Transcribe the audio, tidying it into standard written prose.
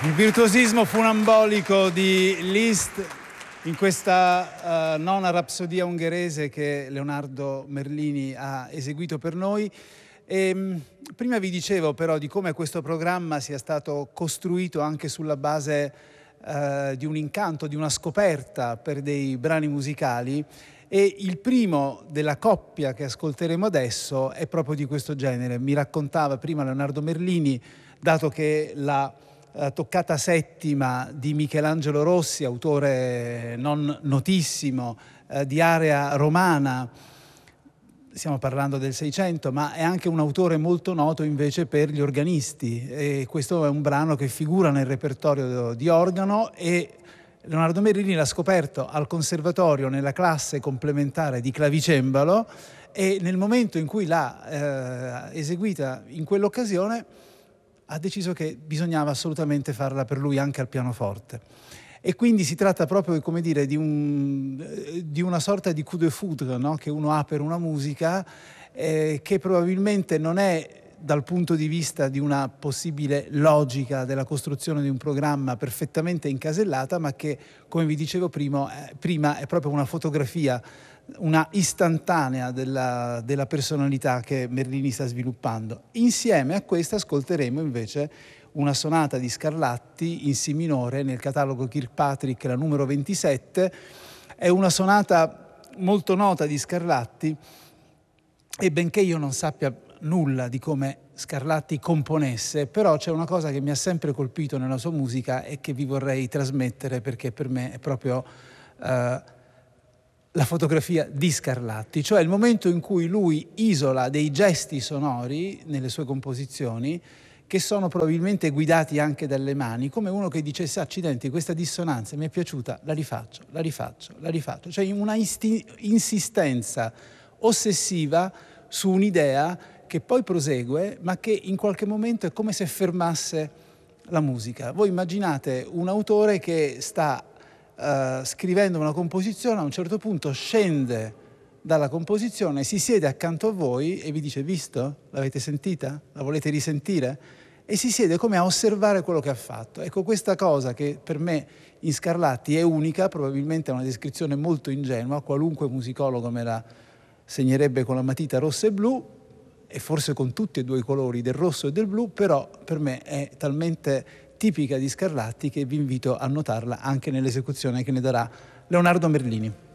Il virtuosismo funambolico di Liszt in questa nona rapsodia ungherese che Leonardo Merlini ha eseguito per noi. Prima vi dicevo però di come questo programma sia stato costruito anche sulla base di un incanto, di una scoperta per dei brani musicali, e il primo della coppia che ascolteremo adesso è proprio di questo genere. Mi raccontava prima Leonardo Merlini, dato che la toccata settima di Michelangelo Rossi, autore non notissimo di area romana, stiamo parlando del Seicento, ma è anche un autore molto noto invece per gli organisti, e questo è un brano che figura nel repertorio di organo, e Leonardo Merlini l'ha scoperto al conservatorio nella classe complementare di clavicembalo, e nel momento in cui l'ha eseguita in quell'occasione ha deciso che bisognava assolutamente farla per lui anche al pianoforte. E quindi si tratta proprio, come dire, di una sorta di coup de foudre, no? Che uno ha per una musica che probabilmente non è, dal punto di vista di una possibile logica della costruzione di un programma, perfettamente incasellata, ma che, come vi dicevo prima, è proprio una fotografia, una istantanea della personalità che Merlini sta sviluppando. Insieme a questa ascolteremo invece una sonata di Scarlatti in Si minore nel catalogo Kirkpatrick, la numero 27. È una sonata molto nota di Scarlatti, e benché io non sappia nulla di come Scarlatti componesse, però c'è una cosa che mi ha sempre colpito nella sua musica e che vi vorrei trasmettere, perché per me è proprio la fotografia di Scarlatti, cioè il momento in cui lui isola dei gesti sonori nelle sue composizioni che sono probabilmente guidati anche dalle mani, come uno che dicesse: accidenti, questa dissonanza mi è piaciuta, la rifaccio, cioè una insistenza ossessiva su un'idea che poi prosegue, ma che in qualche momento è come se fermasse la musica. Voi immaginate un autore che sta scrivendo una composizione, a un certo punto scende dalla composizione, si siede accanto a voi e vi dice: visto? L'avete sentita? La volete risentire? E si siede come a osservare quello che ha fatto. Ecco, questa cosa che per me in Scarlatti è unica, probabilmente è una descrizione molto ingenua, qualunque musicologo me la segnerebbe con la matita rossa e blu, e forse con tutti e due i colori del rosso e del blu, però per me è talmente tipica di Scarlatti che vi invito a notarla anche nell'esecuzione che ne darà Leonardo Merlini.